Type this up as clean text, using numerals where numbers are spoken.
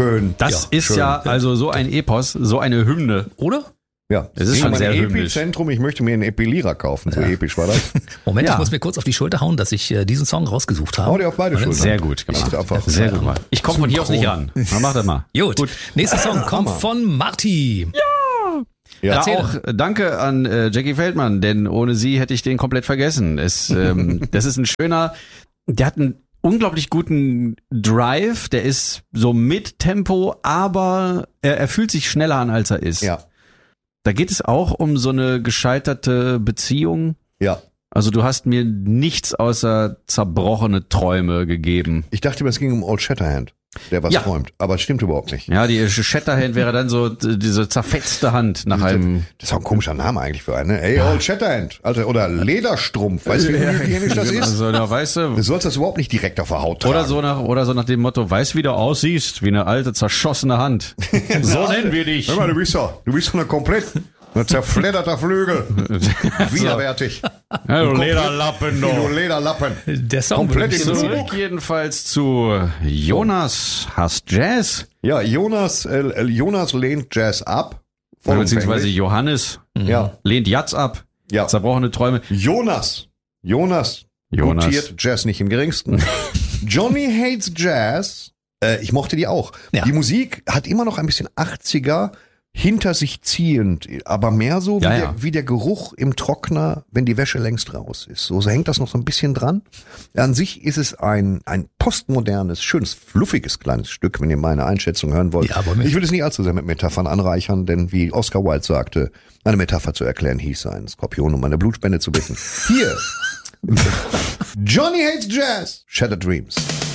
Schön. Das ist schön. ja also so ein Epos, so eine Hymne. Oder? Ja, Es ist schon sehr hymnisch. Epizentrum, ich möchte mir einen Epilierer kaufen, so episch war das. Moment, Ja. ich muss mir kurz auf die Schulter hauen, dass ich diesen Song rausgesucht habe. Hau dir auf beide Schultern. Sehr gut gemacht. Ist einfach Sehr gut gemacht. Ich komme von hier aus nicht ran. Mach das mal. Gut. Nächster Song kommt von Marty. Ja. Erzähl. Auch danke an Jackie Feldmann, denn ohne sie hätte ich den komplett vergessen. Das ist ein schöner, der hat einen unglaublich guten Drive, der ist so mit Tempo, aber er fühlt sich schneller an, als er ist. Ja, Da geht es auch um so eine gescheiterte Beziehung. ja. Also du hast mir nichts außer zerbrochene Träume gegeben. Ich dachte, es ging um Old Shatterhand, der was Ja. träumt. Aber es stimmt überhaupt nicht. Ja, die Shatterhand wäre dann so diese zerfetzte Hand nach einem... Das ist auch ein komischer Name eigentlich für einen. Ne? Ey, Old Shatterhand. Also, oder Lederstrumpf. Weißt du, wie hygienisch das ist? Also, da weißt du... Du sollst das überhaupt nicht direkt auf der Haut tragen. Oder so nach dem Motto, weißt wie du aussiehst, wie eine alte, zerschossene Hand. So nennen wir dich. Hör mal, du bist so eine komplett ein zerfledderter Flügel. Widerwärtig. Ja, du Lederlappen, Du doch. Lederlappen. Der Song Komplett wird im mich so- Zurück jedenfalls zu Jonas hasst Jazz. Ja, Jonas lehnt Jazz ab. Beziehungsweise Johannes Ja, lehnt Jazz ab. ja. Zerbrochene Träume. Jonas gutiert Jazz nicht im geringsten. Johnny hates Jazz. Ich mochte die auch. Ja. Die Musik hat immer noch ein bisschen 80er hinter sich ziehend, aber mehr so wie der Geruch im Trockner, wenn die Wäsche längst raus ist. So hängt das noch so ein bisschen dran. An sich ist es ein postmodernes, schönes, fluffiges kleines Stück, wenn ihr meine Einschätzung hören wollt. Ja, wollen wir. Ich will es nicht allzu sehr mit Metaphern anreichern, denn wie Oscar Wilde sagte, eine Metapher zu erklären hieß, einen Skorpion um eine Blutspende zu bitten. Hier. Johnny hates Jazz. Shattered Dreams.